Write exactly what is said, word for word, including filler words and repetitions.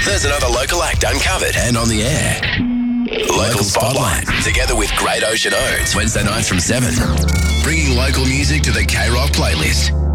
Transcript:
There's another local act uncovered and on the air. Local Spotlight, together with Great Ocean Oats, Wednesday nights from seven. Bringing local music to the K-Rock playlist.